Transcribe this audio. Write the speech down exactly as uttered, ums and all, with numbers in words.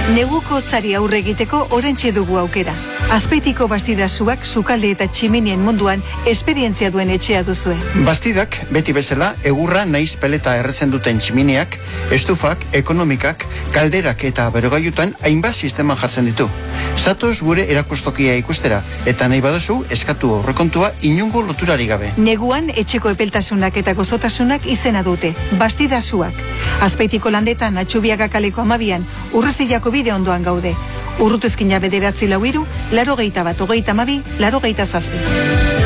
Neguko hotzari aurre egiteko orentxe dugu aukera. Azpeitiko Bastidasuak sukalde eta tximinien munduan esperientzia duen etxea duzue. Bastidak, beti bezala, egurra naiz peleta erretzen duten tximiniak, estufak, ekonomikak, kalderak eta berogaiutan hainbat sistema jartzen ditu. Zatoz gure erakustokia ikustera, eta nahi baduzu eskatu aurrekontua inungo loturari gabe. Neguan etxeko epeltasunak eta gozotasunak izena dute, Bastidasuak. Azpeitiko landetan Atxubiaga kaleko amabian, Urrestillako bide ondoan gaude. Urrutezkina bederatzi lau hiru, laro geita bat, hogeita amabi, laro geita zazpi.